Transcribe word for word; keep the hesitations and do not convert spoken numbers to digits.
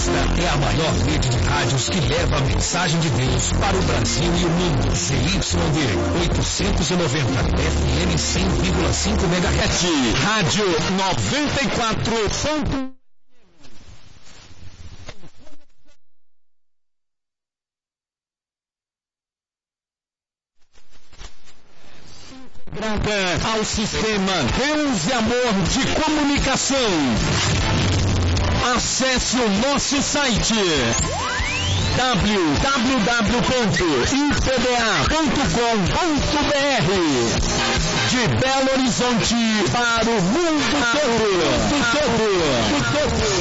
Batista é a maior rede de rádios que leva a mensagem de Deus para o Brasil e o mundo. C Y D oitocentos e noventa, F M cem vírgula cinco megahertz. Rádio noventa e quatro ponto Grava ao sistema Deus e Amor de Comunicação. Acesse o nosso site w w w ponto i p b a ponto com ponto b r. De Belo Horizonte para o mundo todo. todo.